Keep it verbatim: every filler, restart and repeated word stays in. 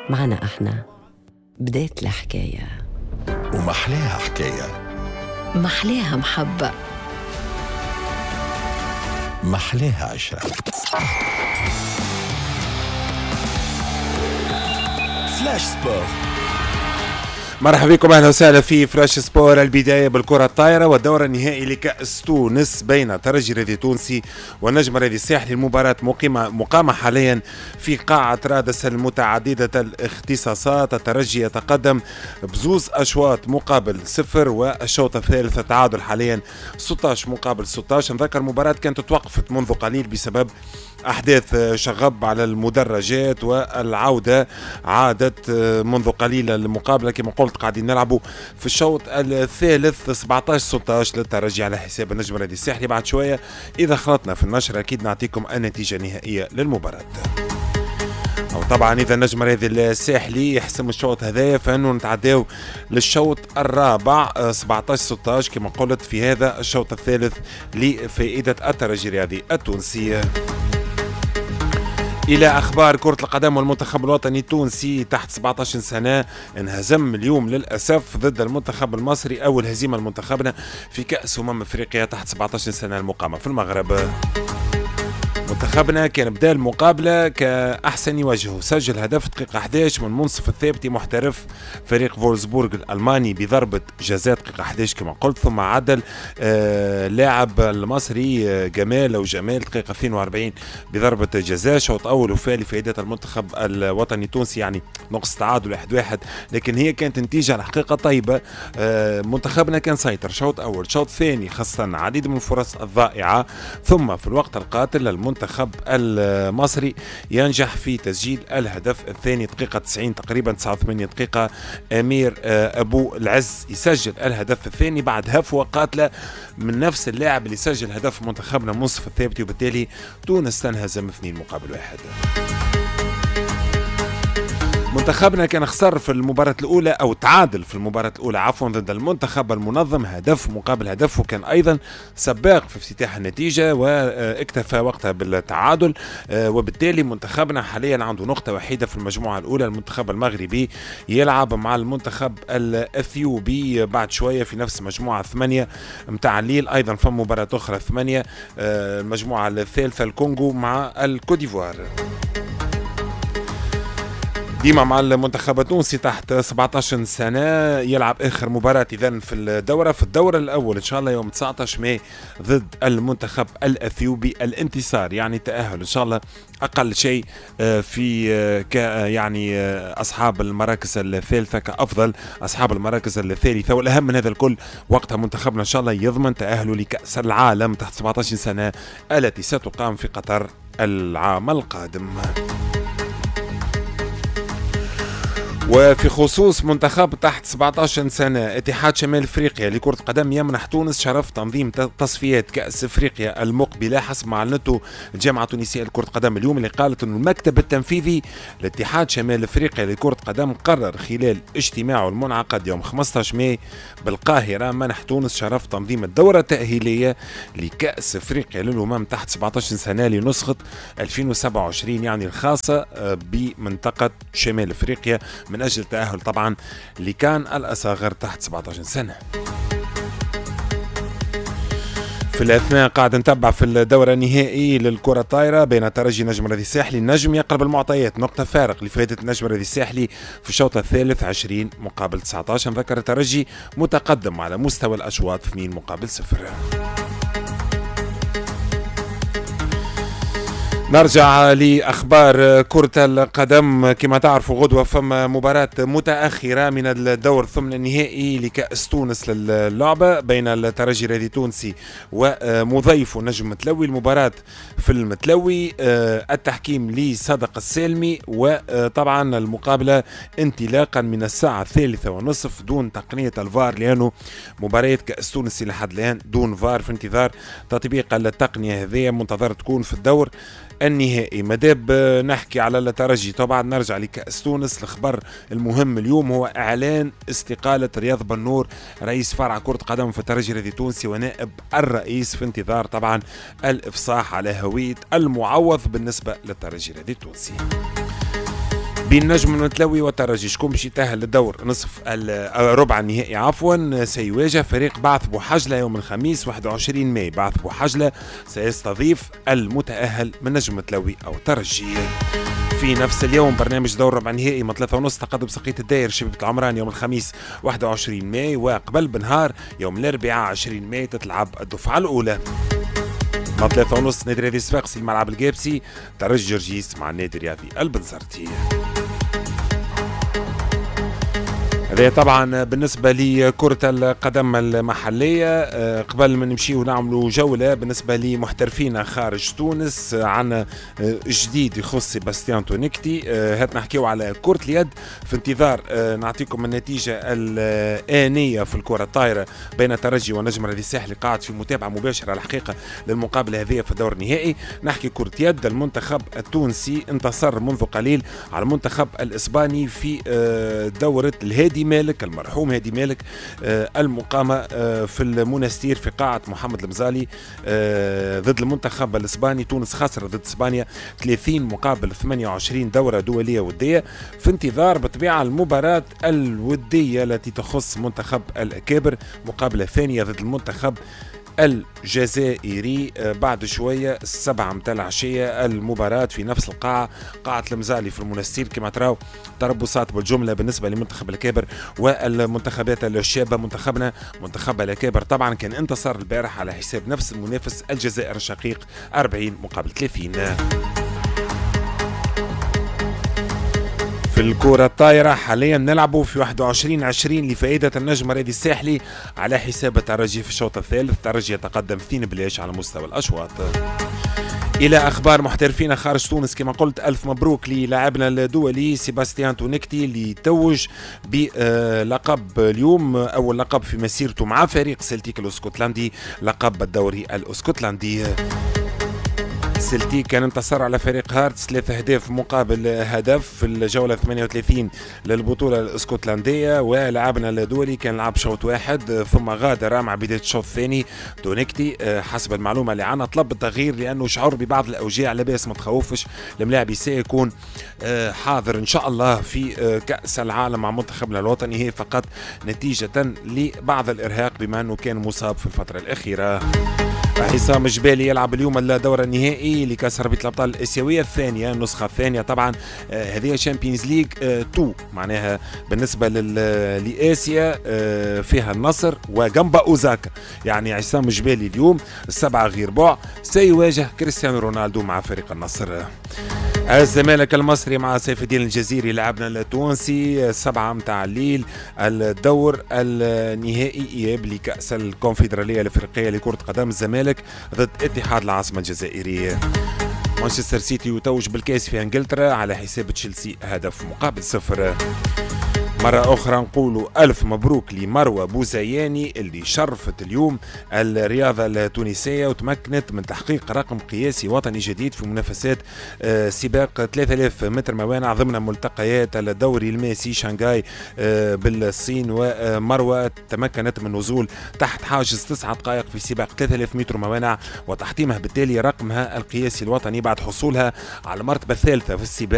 معنا احنا بداية الحكاية ومحلاها حكاية، محلاها محبة، محلاها عشرة. فلاش سبور. مرحبا بكم، اهلا وسهلا في فلاش سبور. البدايه بالكره الطايره والدور النهائي لكاس تونس بين ترجي الرياضي التونسي والنجم الرياضي الساحلي. المباراه مقيمه مقامه حاليا في قاعه رادس المتعدده الاختصاصات. الترجي يتقدم بزوز اشواط مقابل صفر، والشوط الثالث تعادل حاليا ستة عشر مقابل ستة عشر. نذكر المباراه كانت توقفت منذ قليل بسبب أحداث شغب على المدرجات، والعودة عادت منذ قليل. المقابلة كما قلت قاعدين نلعبوا في الشوط الثالث سبعة عشر ستة عشر للترجي على حساب النجم الرياضي الساحلي. بعد شوية إذا خلطنا في النشر أكيد نعطيكم النتيجة النهائية للمباراة. أو طبعا إذا النجم الرياضي الساحلي يحسم الشوط هذايا فإنه نتعداو للشوط الرابع سبعة عشر ستة عشر كما قلت في هذا الشوط الثالث لفائدة الترجي الرياضي التونسي. إلى أخبار كرة القدم والمنتخب الوطني التونسي تحت سبعة عشر سنة. انهزم اليوم للأسف ضد المنتخب المصري، أول هزيمة لمنتخبنا في كأس أمم أفريقيا تحت سبعة عشر سنة المقامة في المغرب. منتخبنا كان بدا المقابله كاحسن وجهه، سجل هدف دقيقه أحد عشر من منصف الثابتي محترف فريق فولسبورغ الالماني بضربه جزاء دقيقه أحد عشر كما قلت، ثم عدل آه لاعب المصري آه جمال او جمال دقيقه اثنين وأربعين بضربه جزاء. شوط اول وفاء لفائده المنتخب الوطني التونسي، يعني نقص تعادل واحد واحد، لكن هي كانت نتيجه الحقيقه طيبه. آه منتخبنا كان سيطر شوط اول، شوط ثاني خاصه عديد من الفرص الضائعه، ثم في الوقت القاتل المنتخب المنتخب المصري ينجح في تسجيل الهدف الثاني دقيقة تسعين تقريبا تسعة وثمانين دقيقة. أمير أبو العز يسجل الهدف الثاني بعد هفوة قاتلة من نفس اللاعب اللي سجل هدف منتخبنا منصف الثابتي، وبالتالي تونس تنهزم اثنين مقابل واحد. منتخبنا كان خسر في المباراة الأولى أو تعادل في المباراة الأولى عفوا ضد المنتخب المنظم هدف مقابل هدف، وكان أيضا سباق في افتتاح النتيجة واكتفى وقتها بالتعادل، وبالتالي منتخبنا حاليا عنده نقطة وحيدة في المجموعة الأولى. المنتخب المغربي يلعب مع المنتخب الأثيوبي بعد شوية في نفس مجموعة ثمانية متاع الليل. أيضا في مباراة أخرى ثمانية المجموعة الثالثة الكونغو مع الكوديفوار. ديما مع المنتخب التونسي تحت سبعة عشر سنة يلعب آخر مباراة إذن في الدورة في الدور الأول إن شاء الله يوم تسعة عشر ماي ضد المنتخب الأثيوبي. الانتصار يعني تأهل إن شاء الله أقل شيء في يعني أصحاب المراكز الثالثة كأفضل أصحاب المراكز الثالثة. والأهم من هذا الكل وقتها منتخبنا إن شاء الله يضمن تأهله لكأس العالم تحت سبعة عشر سنة التي ستقام في قطر العام القادم. وفي خصوص منتخب تحت سبعة عشر سنة، اتحاد شمال افريقيا لكرة القدم يمنح تونس شرف تنظيم تصفيات كأس افريقيا المقبلة حسب ما اعلنته الجامعة التونسية لكرة القدم اليوم، اللي قالت انه المكتب التنفيذي لاتحاد شمال افريقيا لكرة القدم قرر خلال اجتماعه المنعقد يوم خمسة عشر ماي بالقاهرة منح تونس شرف تنظيم الدورة التأهيلية لكأس افريقيا للأمم تحت سبعة عشر سنة لنسخة ألفين وسبعة وعشرين، يعني الخاصة بمنطقة شمال افريقيا من أجل التأهل طبعا لكان الأصاغر تحت سبعة عشر سنة. في الأثناء قاعد نتبع في الدورة النهائي للكرة الطايرة بين الترجي نجم الرياضي الساحلي. النجم يقرب المعطيات نقطة فارق لفائدة النجم الرياضي الساحلي في الشوط الثالث عشرين مقابل تسعة عشر. نذكر الترجي متقدم على مستوى الأشواط اثنين مقابل صفر. نرجع لأخبار كرة القدم. كما تعرفوا غدوة فما مباراة متأخرة من الدور ثمن النهائي لكأس تونس للعبة بين الترجي الرياضي التونسي ومضيفه نجم متلوي. المباراة في المتلوي التحكيم لصدق السالمي، وطبعا المقابلة انطلاقا من الساعة الثالثة ونصف دون تقنية الفار، لأنه مباريات كأس تونس لحد الآن دون فار في انتظار تطبيق التقنية هذه، منتظر تكون في الدور النهائي. مداب نحكي على الترجي طبعا نرجع لكأس تونس. الخبر المهم اليوم هو إعلان استقالة رياض بنور رئيس فرع كرة قدم في الترجي الرياضي التونسي ونائب الرئيس، في انتظار طبعا الإفصاح على هوية المعوض بالنسبة للترجي الرياضي التونسي. بين نجم المتلوي والترجي. شكون باش يتأهل للدور نصف ربع النهائي عفوا سيواجه فريق بعث بوحجلة يوم الخميس واحد وعشرين ماي. بعث بوحجلة سيستضيف المتأهل من نجم المتلوي أو الترجي. في نفس اليوم برنامج دور ربع نهائي من ثلاثة ونص تقدم سقية الداير شبيبة العمران يوم الخميس واحد وعشرين ماي، وقبل بنهار يوم الأربعاء عشرين ماي تتلعب الدفعة الأولى. من ثلاثة ونص نادي رياضي صفاقسي الملعب الجابسي، ترجي جرجيس مع النادي الرياضي البنزرتي. هذا طبعا بالنسبة لكرة القدم المحلية. قبل ما نمشيو نعملوا جولة بالنسبة لمحترفين خارج تونس عن جديد يخص سيباستيان تونيكتي. هات نحكيو على كرة اليد في انتظار نعطيكم النتيجة الآنية في الكرة الطايرة بين الترجي ونجم الرياضي الساحلي قاعد في متابعة مباشرة الحقيقة للمقابلة هذه في الدور النهائي. نحكي كرة يد، المنتخب التونسي انتصر منذ قليل على المنتخب الإسباني في دورة الهادي مالك المرحوم هادي مالك آه المقامة آه في المنستير في قاعة محمد المزالي آه ضد المنتخب الإسباني. تونس خسر ضد إسبانيا ثلاثين مقابل ثمانية وعشرين دورة دولية ودية في انتظار بطبيعة المباراة الودية التي تخص منتخب الأكابر، مقابلة ثانية ضد المنتخب الجزائري بعد شوية السبعة متاع العشية. المباراة في نفس القاعة قاعة المزالي في المنستير. كما تراو تربصات بالجملة بالنسبة لمنتخب الكابر والمنتخبات الشابة. منتخبنا منتخب الكابر طبعا كان انتصر البارح على حساب نفس المنافس الجزائر الشقيق أربعين مقابل ثلاثين. في الكرة الطايرة حاليا نلعبوا في واحد وعشرين عشرين لفائدة النجم الرياضي الساحلي على حساب الترجي في الشوط الثالث. الترجي يتقدم اثنين بلاش على مستوى الأشواط. إلى أخبار محترفين خارج تونس، كما قلت ألف مبروك للاعبنا الدولي سيباستيان تونيكتي اللي توج بلقب اليوم أول لقب في مسيرته مع فريق سلتيك الاسكتلندي، لقب الدوري الاسكتلندي. سلتيك كان انتصر على فريق هارتس ثلاثة أهداف مقابل هدف في الجولة ثمانية وثلاثين للبطولة الاسكتلندية، ولعبنا الدولي كان لعب شوط واحد ثم غادر مع بداية الشوط الثاني. تونيكتي حسب المعلومة اللي عنا طلب التغيير لأنه شعر ببعض الأوجاع. لاباس ما تخوفش، الملاعب سيكون حاضر إن شاء الله في كأس العالم مع منتخبنا الوطني، هي فقط نتيجة لبعض الإرهاق بما أنه كان مصاب في الفترة الأخيرة. عصام جبالي يلعب اليوم الدورة النهائي لكأس رابطة الأبطال الآسيوية الثانية، النسخة الثانية طبعا. آه هذه شامبيونز ليج آه تو معناها بالنسبة لآسيا آه فيها النصر وجنبا أوزاكا. يعني عصام جبالي اليوم السبعة غير بوع سيواجه كريستيانو رونالدو مع فريق النصر. الزمالك المصري مع سيف الدين الجزيري لاعبنا التونسي السبعة متاع الليل الدور النهائي إياب لكأس الكونفدرالية الأفريقية لكرة قدم. الزمالك ضد اتحاد العاصمة الجزائرية. مانشستر سيتي يتوج بالكاس في انجلترا على حساب تشيلسي هدف مقابل صفر. مرة أخرى نقولوا ألف مبروك لمروة بوزياني اللي شرفت اليوم الرياضة التونسية وتمكنت من تحقيق رقم قياسي وطني جديد في منافسات سباق ثلاثة آلاف متر موانع ضمن ملتقيات الدوري الماسي شنغهاي بالصين. ومروة تمكنت من النزول تحت حاجز تسعة دقائق في سباق ثلاثة آلاف متر موانع وتحطيمها بالتالي رقمها القياسي الوطني بعد حصولها على المرتبة الثالثة في السباق